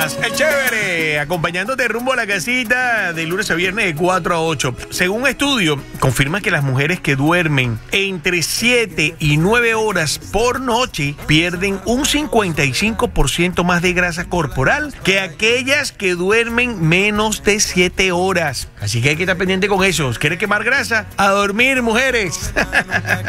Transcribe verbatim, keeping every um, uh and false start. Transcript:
Buenas, el chévere, acompañándote rumbo a la casita de lunes a viernes de cuatro a ocho. Según un estudio, confirma que las mujeres que duermen entre siete y nueve horas por noche pierden un cincuenta y cinco por ciento más de grasa corporal que aquellas que duermen menos de siete horas. Así que hay que estar pendiente con eso. ¿Quieres quemar grasa? A dormir, mujeres.